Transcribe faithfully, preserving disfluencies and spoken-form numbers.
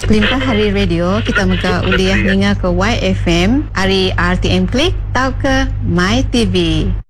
Limpah hari radio kita muka uliah ninga ke Y F M, hari R T M Klik, tau ke My T V.